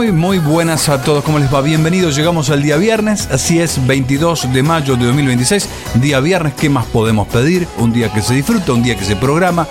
Muy buenas a todos, ¿cómo les va? Bienvenidos, llegamos al día viernes, así es, 22 de mayo de 2026, día viernes, ¿qué más podemos pedir? Un día que se disfruta, un día que se programa,